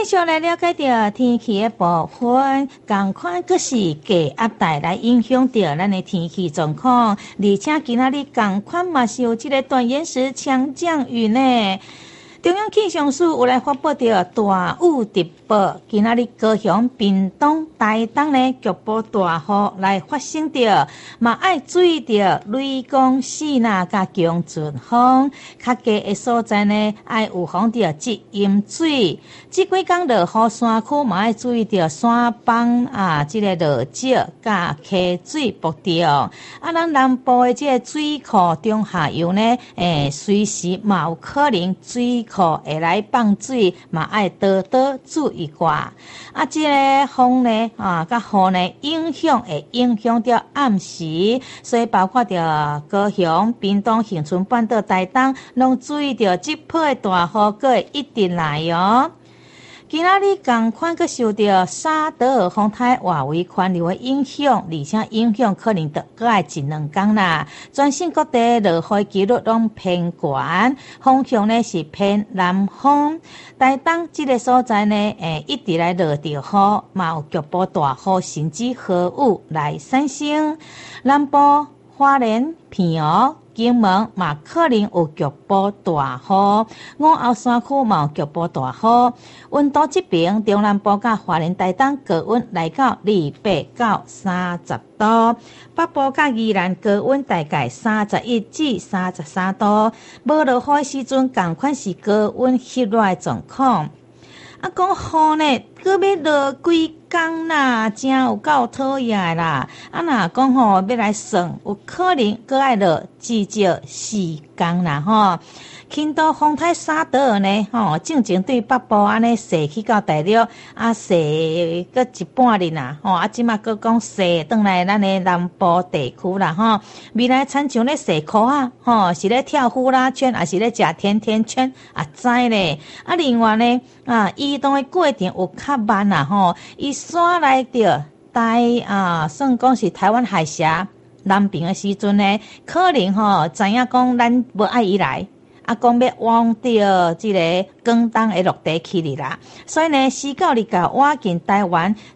继续来了解到天气的部分，同款阁是低压带来影响到咱的天气状况，而且今仔日同款嘛是有这个短延时强降雨呢。中央气象署有来发布到大雨特报，今仔日高雄、屏东、台东呢局部大雨来发生着，嘛爱注意着雷公势那甲强阵风，较低的所在呢爱有防着积淹水。这几天落雨山区嘛爱注意着山崩这个落石甲溪水不调。咱南部的这个水库中下游呢，随时嘛有可能水库会来放水，嘛爱多多注意挂。这个风呢，甲雨呢会影响到暗时，所以包括着高雄、屏东、恒春半岛、台东，拢注意着这波的大雨，佫会一直来哦。今仔日同款阁受到沙德尔风台外围环流的影响，而且影响可能得佫爱一两天啦。全省各地落雨几率拢偏悬，风向呢是偏南风。台东这个所在呢，一直来落着雨，嘛有局部大雨甚至雨来产生。南部、花莲、屏湖、金门嘛可能有局部大雨，午后山区嘛有局部大雨。温度这边，中南部甲花莲、台东高温来到28到30度，北部甲宜兰高温大概31至33度。无落雨时阵，同款是高温湿热的状况。讲雨呢，搁要落几天啦，真有够讨厌啦！若讲要来算，有可能搁爱落至少4天啦吼。轻度风台沙德尔呢，正正对北部安尼射去到大陆，射个一半日啦，即马搁讲射转来咱的南部地区啦，未来亲像咧射裤是咧跳呼啦圈，还是咧食甜甜圈，知咧。另外呢，移动的过程有较慢啦，伊刷来着算讲是台湾海峡南边的时阵呢，可能知影讲咱无爱伊来。讲要往到这个广东的陆地去哩啦，所以呢，4到日到晚近台湾